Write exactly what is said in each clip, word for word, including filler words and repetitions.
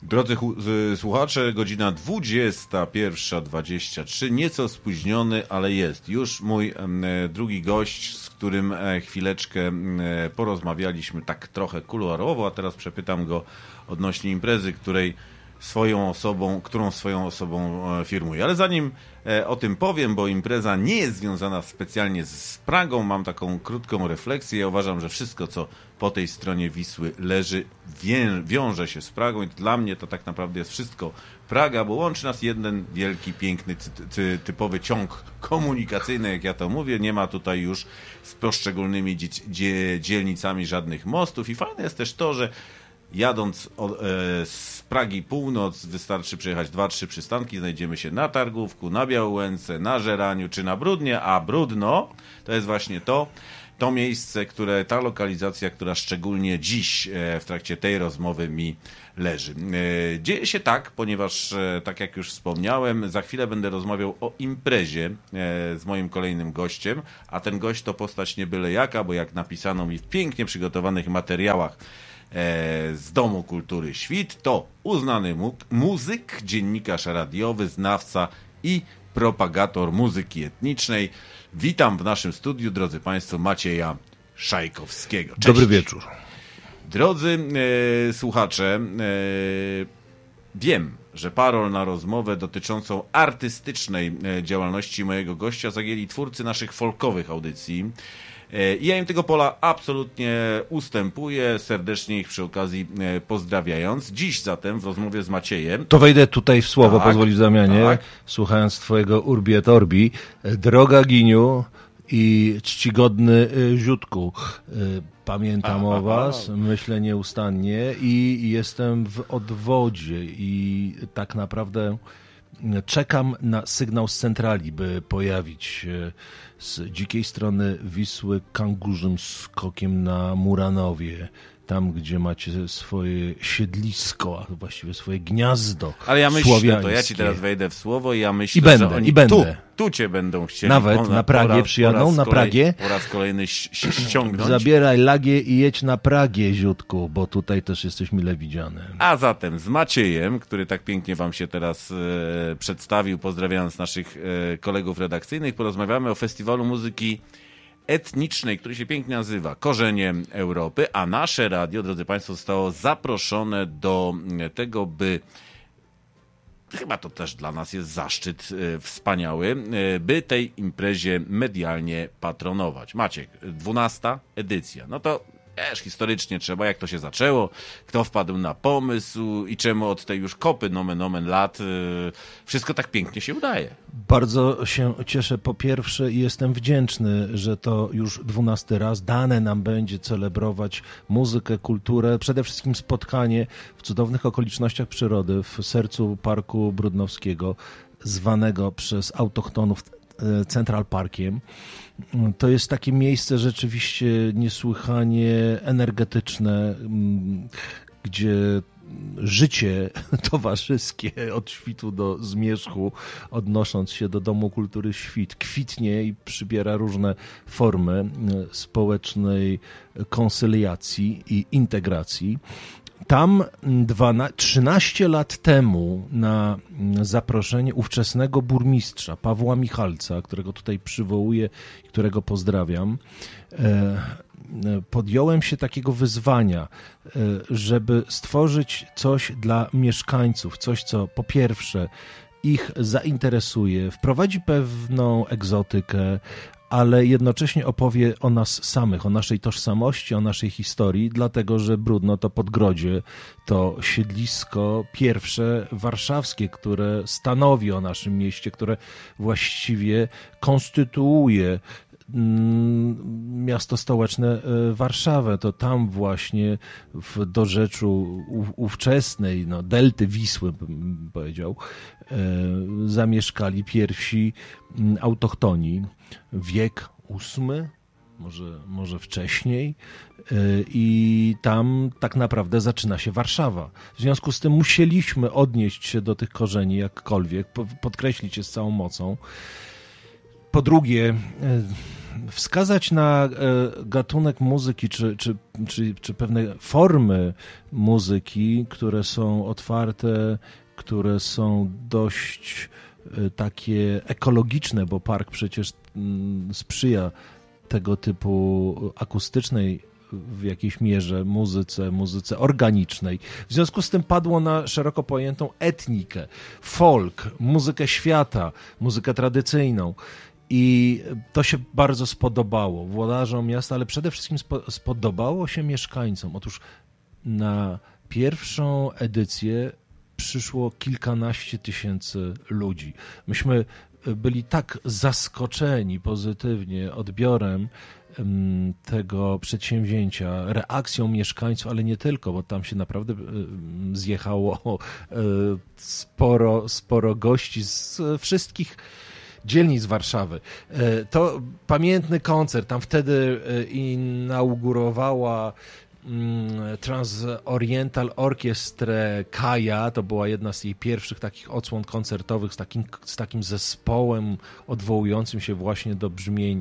Drodzy słuchacze, godzina dwudziesta pierwsza dwadzieścia trzy, nieco spóźniony, ale jest już mój e, drugi gość, z którym e, chwileczkę e, porozmawialiśmy tak trochę kuluarowo, a teraz przepytam go odnośnie imprezy, której swoją osobą, którą swoją osobą e, firmuje. Ale zanim e, o tym powiem, bo impreza nie jest związana specjalnie z Pragą, mam taką krótką refleksję. Ja uważam, że wszystko, co po tej stronie Wisły leży, wię, wiąże się z Pragą i dla mnie to tak naprawdę jest wszystko Praga, bo łączy nas jeden wielki, piękny, ty, ty, typowy ciąg komunikacyjny, jak ja to mówię. Nie ma tutaj już z poszczególnymi dzie, dzie, dzielnicami żadnych mostów i fajne jest też to, że jadąc od, e, z Pragi północ wystarczy przejechać dwa trzy przystanki, znajdziemy się na Targówku, na Białołęce, na Żeraniu czy na Brudnie, a Brudno to jest właśnie to, to miejsce, które, ta lokalizacja, która szczególnie dziś e, w trakcie tej rozmowy mi leży. E, dzieje się tak, ponieważ e, tak jak już wspomniałem, za chwilę będę rozmawiał o imprezie e, z moim kolejnym gościem, a ten gość to postać nie byle jaka, bo jak napisano mi w pięknie przygotowanych materiałach z Domu Kultury Świt, to uznany mu- muzyk, dziennikarz radiowy, znawca i propagator muzyki etnicznej. Witam w naszym studiu, drodzy Państwo, Macieja Szajkowskiego. Cześć. Dobry wieczór. Drodzy e, słuchacze, e, wiem, że parol na rozmowę dotyczącą artystycznej e, działalności mojego gościa zajęli twórcy naszych folkowych audycji. I ja im tego pola absolutnie ustępuję, serdecznie ich przy okazji pozdrawiając. Dziś zatem w rozmowie z Maciejem... To wejdę tutaj w słowo, tak, pozwolisz Damianie, tak. Słuchając twojego Urbi et Orbi. Droga Giniu i czcigodny Ziutku, pamiętam aha, o was, aha. myślę nieustannie i jestem w odwodzie i tak naprawdę czekam na sygnał z centrali, by pojawić się z dzikiej strony Wisły kangurzym skokiem na Muranowie, tam gdzie macie swoje siedlisko, a właściwie swoje gniazdo. Ale ja myślę, słowiańskie. To ja ci teraz wejdę w słowo i ja myślę, I będę, że oni i będę. Tu, tu cię będą chcieli. Nawet po, na Pragię po raz, przyjadą, po raz na kolej, Pragię. Po raz kolejny ściągnąć. Zabieraj lagię i jedź na Pragię, Ziutku, bo tutaj też jesteś mile widziany. A zatem z Maciejem, który tak pięknie wam się teraz e, przedstawił, pozdrawiając naszych e, kolegów redakcyjnych, porozmawiamy o Festiwalu Muzyki Etnicznej, który się pięknie nazywa Korzenie Europy, a nasze radio, drodzy Państwo, zostało zaproszone do tego, by, chyba to też dla nas jest zaszczyt e, wspaniały, e, by tej imprezie medialnie patronować. Maciek, dwunasta edycja, no to wiesz, historycznie trzeba, jak to się zaczęło, kto wpadł na pomysł i czemu od tej już kopy nomen omen lat yy, wszystko tak pięknie się udaje. Bardzo się cieszę po pierwsze i jestem wdzięczny, że to już dwunasty raz dane nam będzie celebrować muzykę, kulturę, przede wszystkim spotkanie w cudownych okolicznościach przyrody w sercu Parku Brudnowskiego, zwanego przez autochtonów Central Parkiem. To jest takie miejsce rzeczywiście niesłychanie energetyczne, gdzie życie towarzyskie od świtu do zmierzchu, odnosząc się do Domu Kultury Świt, kwitnie i przybiera różne formy społecznej konsyliacji i integracji. Tam trzynaście lat temu na zaproszenie ówczesnego burmistrza Pawła Michalca, którego tutaj przywołuję i którego pozdrawiam, podjąłem się takiego wyzwania, żeby stworzyć coś dla mieszkańców, coś co po pierwsze ich zainteresuje, wprowadzi pewną egzotykę, ale jednocześnie opowie o nas samych, o naszej tożsamości, o naszej historii, dlatego że Brudno to Podgrodzie, to siedlisko pierwsze warszawskie, które stanowi o naszym mieście, które właściwie konstytuuje miasto stołeczne Warszawę. To tam właśnie w dorzeczu ówczesnej, no, delty Wisły, bym powiedział, zamieszkali pierwsi autochtoni. Wiek ósmy, może, może wcześniej, i tam tak naprawdę zaczyna się Warszawa. W związku z tym musieliśmy odnieść się do tych korzeni jakkolwiek, podkreślić je z całą mocą. Po drugie, wskazać na gatunek muzyki, czy, czy, czy, czy pewne formy muzyki, które są otwarte, które są dość takie ekologiczne, bo park przecież sprzyja tego typu akustycznej w jakiejś mierze muzyce, muzyce organicznej. W związku z tym padło na szeroko pojętą etnikę, folk, muzykę świata, muzykę tradycyjną. I to się bardzo spodobało włodarzom miasta, ale przede wszystkim spodobało się mieszkańcom. Otóż na pierwszą edycję przyszło kilkanaście tysięcy ludzi. Myśmy byli tak zaskoczeni pozytywnie odbiorem tego przedsięwzięcia, reakcją mieszkańców, ale nie tylko, bo tam się naprawdę zjechało sporo, sporo gości z wszystkich dzielnic Warszawy. To pamiętny koncert, tam wtedy inaugurowała Trans-Oriental Orchiestrę Kaja, to była jedna z jej pierwszych takich odsłon koncertowych z takim, z takim zespołem odwołującym się właśnie do brzmień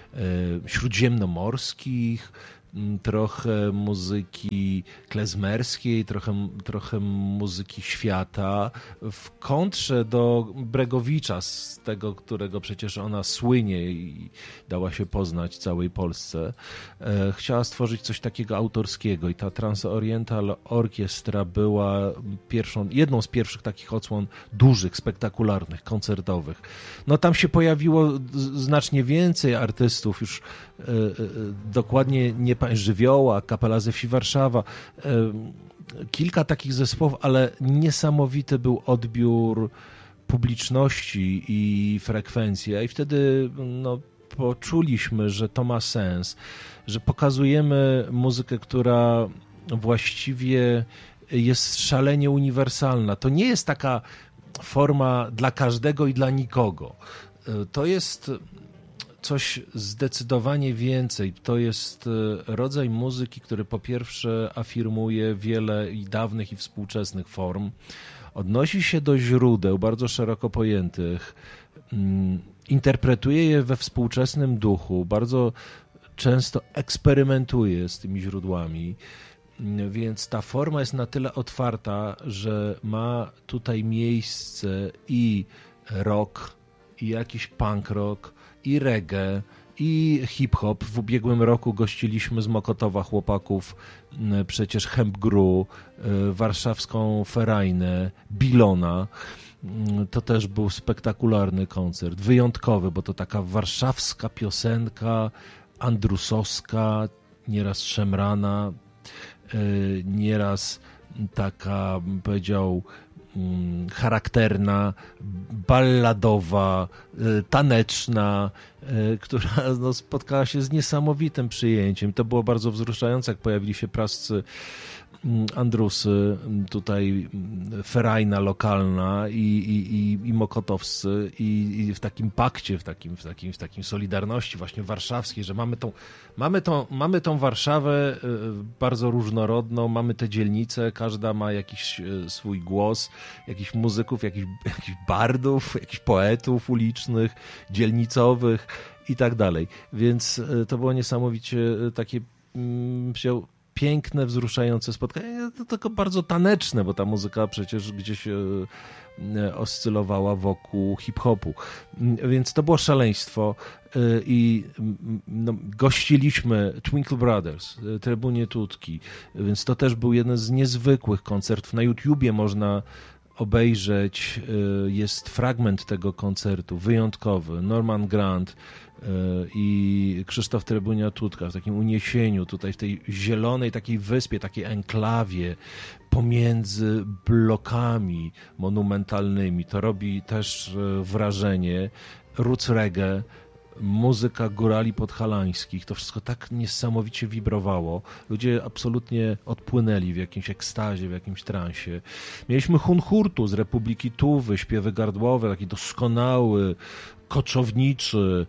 śródziemnomorskich, trochę muzyki klezmerskiej, trochę, trochę muzyki świata, w kontrze do Bregowicza, z tego, którego przecież ona słynie i dała się poznać całej Polsce. Chciała stworzyć coś takiego autorskiego i ta Trans-Oriental Orchestra była pierwszą, jedną z pierwszych takich odsłon dużych, spektakularnych, koncertowych. No tam się pojawiło znacznie więcej artystów, już dokładnie nie Żywioła, Kapela ze Wsi Warszawa, kilka takich zespołów, ale niesamowity był odbiór publiczności i frekwencja i wtedy no, poczuliśmy, że to ma sens, że pokazujemy muzykę, która właściwie jest szalenie uniwersalna. To nie jest taka forma dla każdego i dla nikogo. To jest coś zdecydowanie więcej. To jest rodzaj muzyki, który po pierwsze afirmuje wiele i dawnych i współczesnych form, odnosi się do źródeł bardzo szeroko pojętych, interpretuje je we współczesnym duchu, bardzo często eksperymentuje z tymi źródłami, więc ta forma jest na tyle otwarta, że ma tutaj miejsce i rock, i jakiś punk rock, i reggae, i hip-hop. W ubiegłym roku gościliśmy z Mokotowa chłopaków przecież Hemp Gru, warszawską Ferajnę, Bilona. To też był spektakularny koncert, wyjątkowy, bo to taka warszawska piosenka, andrusowska, nieraz szemrana, nieraz taka, bym powiedział, charakterna, balladowa, taneczna, która no, spotkała się z niesamowitym przyjęciem. To było bardzo wzruszające, jak pojawili się prascy Andrusy, tutaj ferajna lokalna i, i, i, i mokotowscy i, i w takim pakcie, w takim, w takim, w takim solidarności właśnie warszawskiej, że mamy tą, mamy tą, mamy tą Warszawę bardzo różnorodną, mamy te dzielnice, każda ma jakiś swój głos, jakichś muzyków, jakichś, jakichś bardów, jakichś poetów ulicznych, dzielnicowych i tak dalej. Więc to było niesamowicie takie wziął piękne, wzruszające spotkanie, to tylko bardzo taneczne, bo ta muzyka przecież gdzieś oscylowała wokół hip-hopu. Więc to było szaleństwo i no, gościliśmy Twinkle Brothers, Trybunie Tutki, więc to też był jeden z niezwykłych koncertów. Na YouTubie można obejrzeć, jest fragment tego koncertu, wyjątkowy, Norman Grant i Krzysztof Trybunia Tutka w takim uniesieniu tutaj w tej zielonej takiej wyspie, takiej enklawie pomiędzy blokami monumentalnymi. To robi też wrażenie. Roots reggae, muzyka górali podhalańskich, to wszystko tak niesamowicie wibrowało. Ludzie absolutnie odpłynęli w jakimś ekstazie, w jakimś transie. Mieliśmy Hunhurtu z Republiki Tuwy, śpiewy gardłowe, taki doskonały, koczowniczy,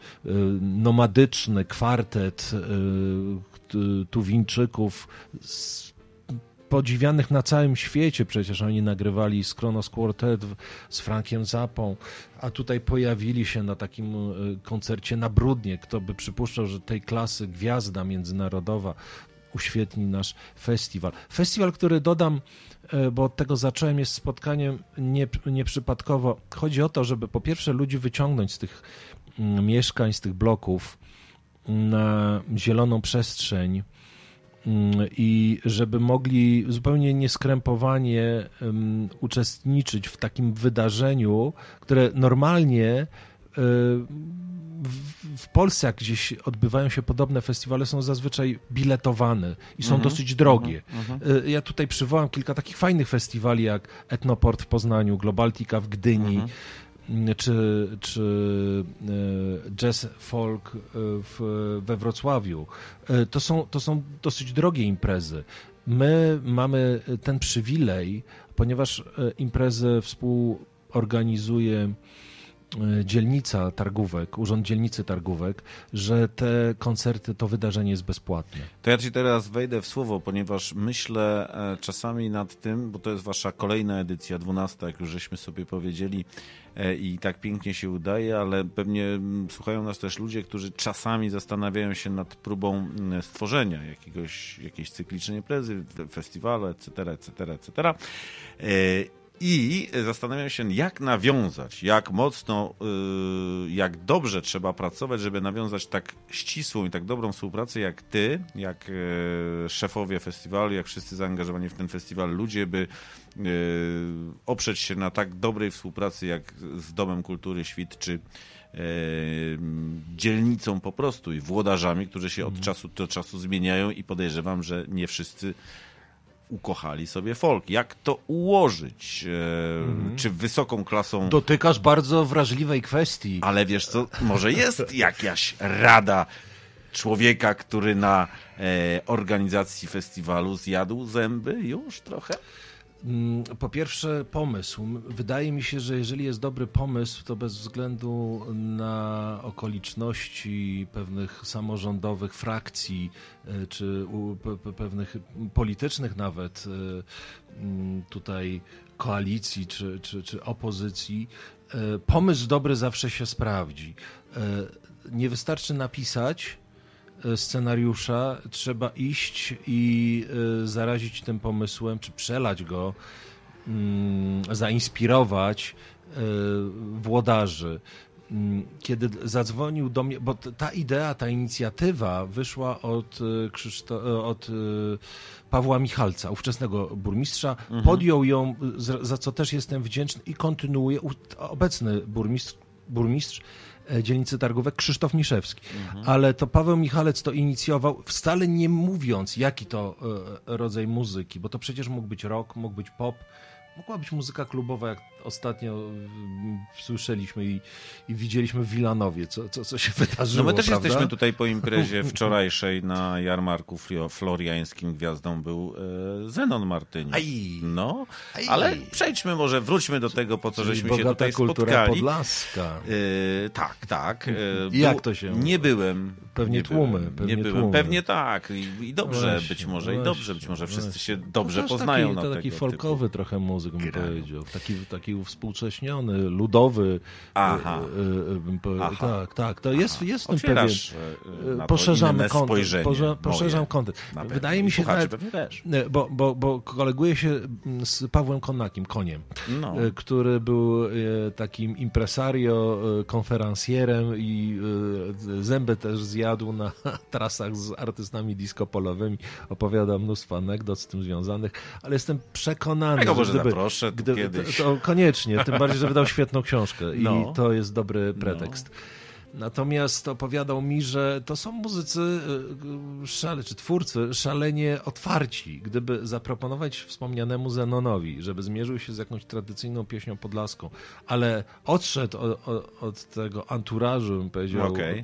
nomadyczny kwartet Tuwińczyków z podziwianych na całym świecie. Przecież oni nagrywali z Kronos Quartet z Frankiem Zappą, a tutaj pojawili się na takim koncercie na Brudnie. Kto by przypuszczał, że tej klasy gwiazda międzynarodowa uświetni nasz festiwal. Festiwal, który dodam, bo od tego zacząłem, jest spotkaniem nie, nieprzypadkowo. Chodzi o to, żeby po pierwsze ludzi wyciągnąć z tych mieszkań, z tych bloków na zieloną przestrzeń i żeby mogli zupełnie nieskrępowanie um, uczestniczyć w takim wydarzeniu, które normalnie w, w Polsce, jak gdzieś odbywają się podobne festiwale, są zazwyczaj biletowane i są mm-hmm, dosyć drogie. Mm-hmm. Ja tutaj przywołam kilka takich fajnych festiwali, jak Etnoport w Poznaniu, Globaltica w Gdyni, mm-hmm. czy, czy Jazz Folk w, we Wrocławiu. To są, to są dosyć drogie imprezy. My mamy ten przywilej, ponieważ imprezę współorganizuje dzielnica targówek, Urząd Dzielnicy Targówek, że te koncerty, to wydarzenie jest bezpłatne. To ja ci teraz wejdę w słowo, ponieważ myślę czasami nad tym, bo to jest wasza kolejna edycja, dwunasta, jak już żeśmy sobie powiedzieli, i tak pięknie się udaje, ale pewnie słuchają nas też ludzie, którzy czasami zastanawiają się nad próbą stworzenia jakiegoś, jakiejś cyklicznej imprezy, festiwalu, et cetera, et cetera, et cetera. I zastanawiam się, jak nawiązać, jak mocno, jak dobrze trzeba pracować, żeby nawiązać tak ścisłą i tak dobrą współpracę jak ty, jak szefowie festiwalu, jak wszyscy zaangażowani w ten festiwal ludzie, by oprzeć się na tak dobrej współpracy jak z Domem Kultury Świt, czy dzielnicą po prostu i włodarzami, którzy się od czasu do czasu zmieniają i podejrzewam, że nie wszyscy ukochali sobie folk. Jak to ułożyć? E, mm. Czy wysoką klasą... Dotykasz bardzo wrażliwej kwestii. Ale wiesz co, może jest jakaś rada człowieka, który na e, organizacji festiwalu zjadł zęby już trochę? Po pierwsze pomysł. Wydaje mi się, że jeżeli jest dobry pomysł, to bez względu na okoliczności pewnych samorządowych frakcji, czy pewnych politycznych nawet tutaj koalicji, czy, czy, czy opozycji, pomysł dobry zawsze się sprawdzi. Nie wystarczy napisać scenariusza, trzeba iść i zarazić tym pomysłem, czy przelać go, zainspirować włodarzy. Kiedy zadzwonił do mnie, bo ta idea, ta inicjatywa wyszła od, Krzyszto- od Pawła Michalca, ówczesnego burmistrza, mhm. podjął ją, za co też jestem wdzięczny, i kontynuuje obecny burmistrz, burmistrz dzielnicy Targówek, Krzysztof Miszewski. Mhm. Ale to Paweł Michalec to inicjował, wcale nie mówiąc, jaki to rodzaj muzyki, bo to przecież mógł być rock, mógł być pop, mogła być muzyka klubowa, jak ostatnio słyszeliśmy i, i widzieliśmy w Wilanowie, co, co, co się wydarzyło. No my też prawda? jesteśmy tutaj po imprezie wczorajszej na jarmarku floriańskim. Gwiazdą był e, Zenon Martyniuk. Aj, no, aj. ale przejdźmy może, wróćmy do tego, po co Czyli żeśmy się tutaj kultura spotkali. Podlaska. E, tak, tak. E, I jak to się... Nie byłem. Pewnie nie tłumy. Byłem, pewnie nie byłem. tłumy. Pewnie tak. I, i dobrze właśnie, być może, właśnie, i dobrze być może. Wszyscy właśnie. się dobrze to poznają taki, na to tego taki folkowy typu trochę muzyk, bym graniu. powiedział. Taki, taki współcześniony, ludowy. Aha. E, e, e, Aha. Tak, tak. To jest, jest w tym Otwierasz pewien... na Poszerzamy to kontent. Poże, poszerzam kontent. Wydaje mi się, Słuchacze nawet, też. bo, bo, bo koleguję się z Pawłem Konakiem, koniem, No. który był takim impresario, konferencjerem i zęby też zjadł na trasach z artystami disco-polowymi. Opowiada mnóstwo anegdot z tym związanych, ale jestem przekonany, ja go że może gdyby, zaproszę tu gdyby kiedyś. to, to koniecznie, tym bardziej, że wydał świetną książkę No. i to jest dobry pretekst. No. Natomiast opowiadał mi, że to są muzycy, szale, czy twórcy szalenie otwarci. Gdyby zaproponować wspomnianemu Zenonowi, żeby zmierzył się z jakąś tradycyjną pieśnią podlaską, ale odszedł od, od, od tego anturażu, bym powiedział, okay.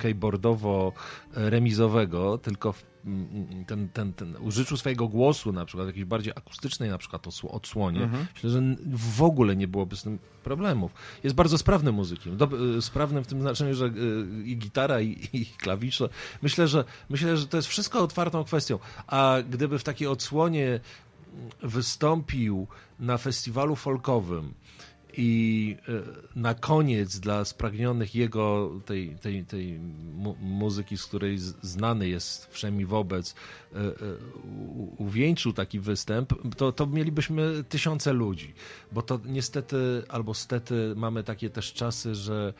keyboardowo-remizowego, tylko w ten, ten, ten, użyczył swojego głosu, na przykład jakiejś bardziej akustycznej na przykład odsłonie, mhm. myślę, że w ogóle nie byłoby z tym problemów. Jest bardzo sprawnym muzykiem. Dob sprawnym w tym znaczeniu, że i gitara, i, i klawisze. Myślę że, myślę, że to jest wszystko otwartą kwestią. A gdyby w takiej odsłonie wystąpił na festiwalu folkowym i na koniec dla spragnionych jego tej, tej, tej mu- muzyki, z której znany jest wszemi wobec, uwieńczył taki występ, to, to mielibyśmy tysiące ludzi, bo to niestety albo stety mamy takie też czasy, że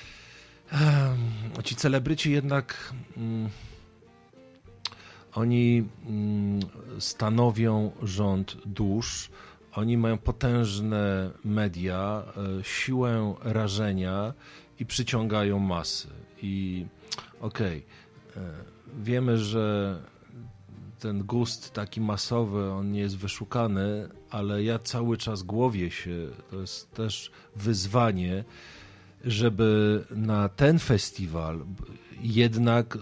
ci celebryci jednak mm, oni mm, stanowią rząd dusz. Oni mają potężne media, siłę rażenia i przyciągają masy. I okej, okay, wiemy, że ten gust taki masowy, on nie jest wyszukany, ale ja cały czas głowię się, to jest też wyzwanie, żeby na ten festiwal jednak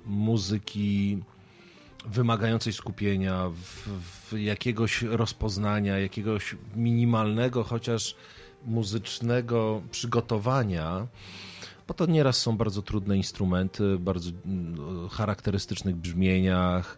muzyki wymagającej skupienia, w, w jakiegoś rozpoznania, jakiegoś minimalnego, chociaż muzycznego przygotowania, bo to nieraz są bardzo trudne instrumenty, bardzo charakterystycznych brzmieniach,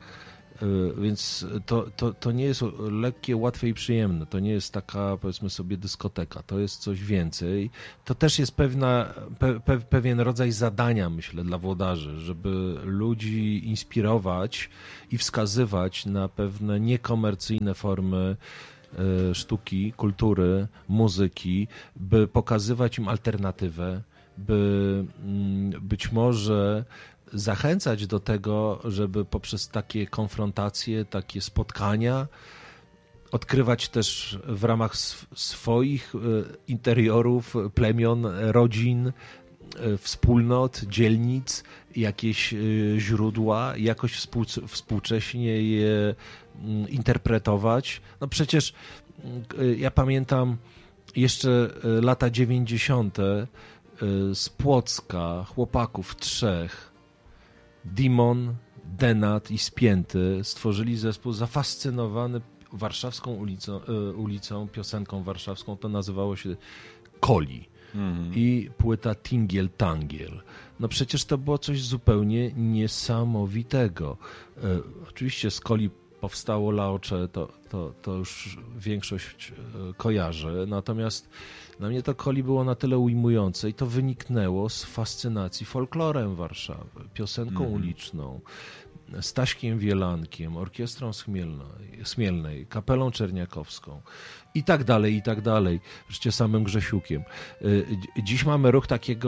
więc to, to, to nie jest lekkie, łatwe i przyjemne. To nie jest taka, powiedzmy sobie, dyskoteka. To jest coś więcej. To też jest pewna, pe, pe, pewien rodzaj zadania, myślę, dla włodarzy, żeby ludzi inspirować i wskazywać na pewne niekomercyjne formy sztuki, kultury, muzyki, by pokazywać im alternatywę, by być może zachęcać do tego, żeby poprzez takie konfrontacje, takie spotkania odkrywać też w ramach sw- swoich interiorów, plemion, rodzin, wspólnot, dzielnic jakieś źródła, jakoś współ- współcześnie je interpretować. No przecież ja pamiętam jeszcze lata dziewięćdziesiąte z Płocka, chłopaków trzech, Dimon, Denat i Spięty stworzyli zespół zafascynowany warszawską ulicą, ulicą, piosenką warszawską. To nazywało się Koli. Mhm. I płyta Tingiel Tangiel. No przecież to było coś zupełnie niesamowitego. E, oczywiście z Koli powstało Laocze, to, to, to już większość kojarzy. Natomiast dla mnie to Koli było na tyle ujmujące i to wyniknęło z fascynacji folklorem Warszawy, piosenką mm. uliczną, Staśkiem Wielankiem, Orkiestrą Chmielnej, Kapelą Czerniakowską i tak dalej, i tak dalej. Wreszcie samym Grzesiukiem. Dziś mamy ruch takiego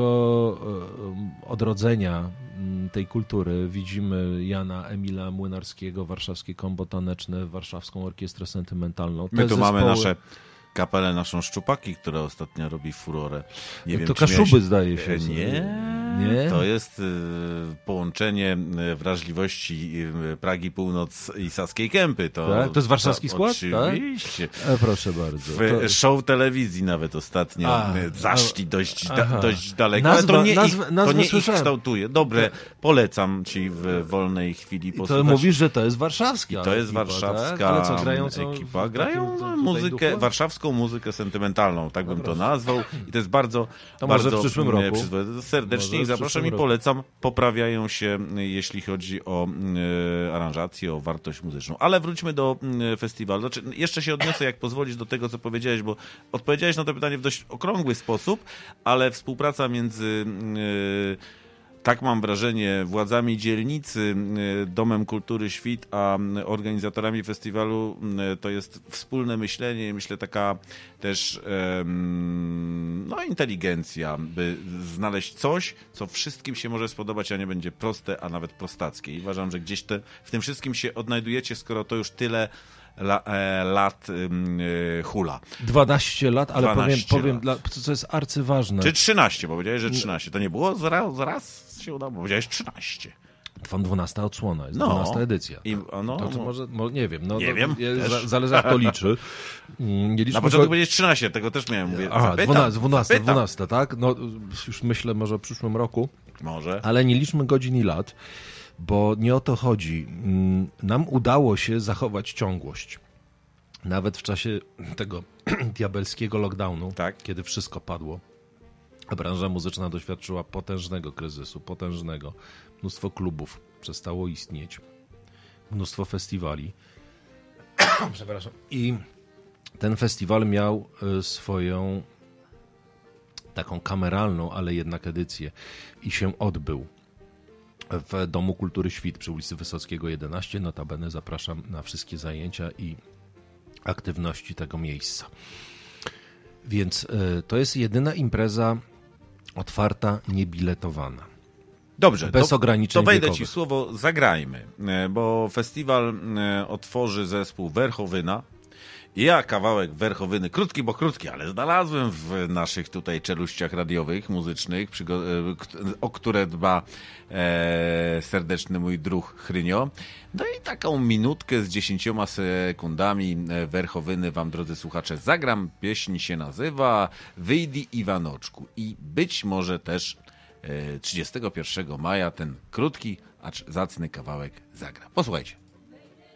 odrodzenia tej kultury. Widzimy Jana Emila Młynarskiego, Warszawskie Kombo Taneczne, Warszawską Orkiestrę Sentymentalną. Te My tu zespoły... mamy nasze kapelę, naszą Szczupaki, która ostatnio robi furorę. Nie wiem, to Kaszuby miałeś... zdaje się. Nie, nie, to jest połączenie wrażliwości Pragi Północ i Saskiej Kępy. To, tak? To jest warszawski to, skład? Oczywiście. Tak? E, proszę bardzo. W to... show telewizji nawet ostatnio a, zaszli a, dość, da, dość daleko. Nazwa, ale to nie, nazwa, ich, nazwa to nie ich słyszałem. kształtuje. Dobre, polecam ci w wolnej chwili posłuchać. To mówisz, że to jest warszawska. I to jest ekipa, warszawska tak? Ale co, grają co ekipa. Grają takim, muzykę, duchu? warszawską muzykę sentymentalną, tak bym to nazwał. I to jest bardzo, to bardzo może w przyszłym roku. Serdecznie i zapraszam i polecam. Poprawiają się, jeśli chodzi o e, aranżację, o wartość muzyczną. Ale wróćmy do e, festiwalu. Znaczy, jeszcze się odniosę, jak pozwolisz, do tego, co powiedziałeś, bo odpowiedziałeś na to pytanie w dość okrągły sposób, ale współpraca między e, tak mam wrażenie, władzami dzielnicy, Domem Kultury Świt, a organizatorami festiwalu to jest wspólne myślenie i myślę taka też no, inteligencja, by znaleźć coś, co wszystkim się może spodobać, a nie będzie proste, a nawet prostackie. I uważam, że gdzieś te, w tym wszystkim się odnajdujecie, skoro to już tyle La, e, lat e, hula. dwanaście lat, ale dwanaście powiem, powiem lat. Dla, co jest arcyważne. Czy trzynaście, bo powiedziałeś, że trzynaście. To nie było zaraz, zaraz się udało, bo powiedziałeś trzynaście. dwunasta odsłona, jest no, dwunasta edycja. I, no, to, to może, może, nie wiem. No, nie no, wiem. Za, zależy jak to liczy. Mieliśmy Na początku go... powiedzieć trzynaście, tego też miałem mówić. Aha, dwunasta, dwunasta, tak? No, już myślę może w przyszłym roku. Może. Ale nie liczmy godzin i lat, bo nie o to chodzi. Nam udało się zachować ciągłość. Nawet w czasie tego diabelskiego lockdownu, tak. Kiedy wszystko padło, a branża muzyczna doświadczyła potężnego kryzysu, potężnego. Mnóstwo klubów przestało istnieć, mnóstwo festiwali. Przepraszam. I ten festiwal miał swoją taką kameralną, ale jednak edycję i się odbył w Domu Kultury Świt przy ulicy Wysockiego jedenaście. Notabene zapraszam na wszystkie zajęcia i aktywności tego miejsca. Więc to jest jedyna impreza otwarta, niebiletowana. Dobrze, bez to, ograniczeń to wejdę wiekowych. Ci w słowo, zagrajmy, bo festiwal otworzy zespół Werchowyna. Ja kawałek Werchowyny, krótki, bo krótki, ale znalazłem w naszych tutaj czeluściach radiowych, muzycznych, o które dba e, serdeczny mój druh Chrynio. No i taką minutkę z dziesięcioma sekundami Werchowyny wam, drodzy słuchacze, zagram. Pieśń się nazywa Wyjdź Iwanoczku i być może też e, trzydziestego pierwszego maja ten krótki, acz zacny kawałek zagra. Posłuchajcie.